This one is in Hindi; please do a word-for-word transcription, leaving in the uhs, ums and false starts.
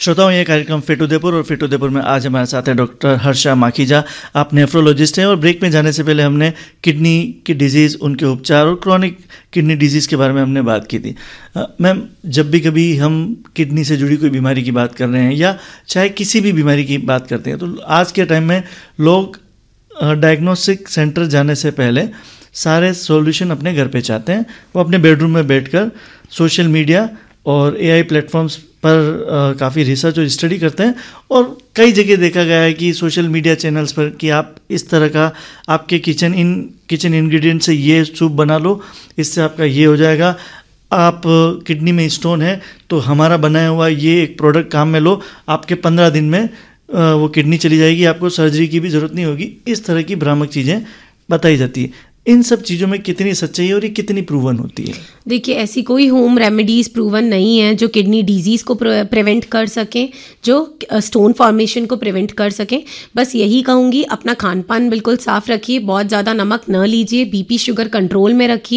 श्रोताओं, ये कार्यक्रम फिट उदयपुर और फिट उदयपुर में आज हमारे साथ हैं डॉक्टर हर्षा माखीजा। आप नेफ्रोलॉजिस्ट हैं और ब्रेक में जाने से पहले हमने किडनी की डिजीज़, उनके उपचार और क्रॉनिक किडनी डिजीज़ के बारे में हमने बात की थी। मैम, जब भी कभी हम किडनी से जुड़ी कोई बीमारी की बात कर रहे हैं या चाहे किसी भी बीमारी की बात करते हैं, तो आज के टाइम में लोग डायग्नोस्टिक सेंटर जाने से पहले सारे सॉल्यूशन अपने घर पे चाहते हैं। वो अपने बेडरूम में बैठकर सोशल मीडिया और एआई प्लेटफॉर्म्स पर काफ़ी रिसर्च और स्टडी करते हैं और कई जगह देखा गया है कि सोशल मीडिया चैनल्स पर कि आप इस तरह का आपके किचन इन किचन इंग्रेडिएंट से ये सूप बना लो, इससे आपका ये हो जाएगा। आप किडनी में स्टोन है तो हमारा बनाया हुआ ये एक प्रोडक्ट काम में लो, आपके पंद्रह दिन में वो किडनी चली जाएगी, आपको सर्जरी की भी ज़रूरत नहीं होगी। इस तरह की भ्रामक चीज़ें बताई जाती है। इन सब चीज़ों में कितनी सच्चाई है और ये कितनी प्रूवन होती है? देखिए, ऐसी कोई होम रेमेडीज़ प्रूवन नहीं है जो किडनी डिजीज़ को प्रिवेंट कर सकें, जो स्टोन फॉर्मेशन को प्रिवेंट कर सकें। बस यही कहूँगी, अपना खान पान बिल्कुल साफ़ रखिए, बहुत ज़्यादा नमक न लीजिए, बीपी शुगर कंट्रोल में रखिए।